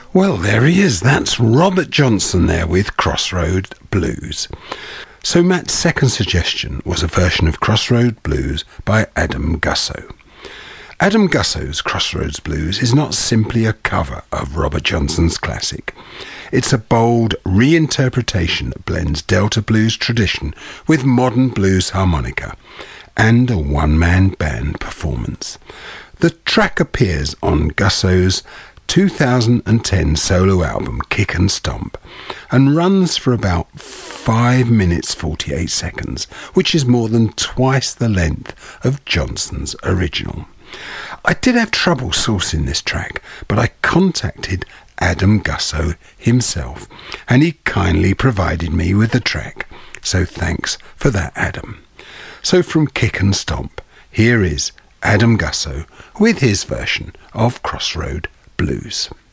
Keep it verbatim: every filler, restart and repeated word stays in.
Well, there he is. That's Robert Johnson there with Crossroad Blues. So Matt's second suggestion was a version of Crossroad Blues by Adam Gussow. Adam Gussow's Crossroads Blues is not simply a cover of Robert Johnson's classic. It's a bold reinterpretation that blends Delta blues tradition with modern blues harmonica and a one-man band performance. The track appears on Gussow's two thousand ten solo album Kick and Stomp and runs for about five minutes forty-eight seconds, which is more than twice the length of Johnson's original. I did have trouble sourcing this track, but I contacted Adam Gussow himself and he kindly provided me with the track, so thanks for that, Adam. So from Kick and Stomp, here is Adam Gussow with his version of Crossroad Blues.